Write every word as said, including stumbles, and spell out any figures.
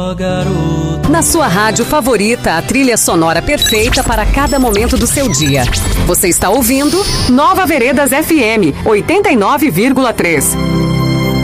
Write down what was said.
Ó garoto. Na sua rádio favorita, a trilha sonora perfeita para cada momento do seu dia. Você está ouvindo Nova Veredas F M oitenta e nove vírgula três.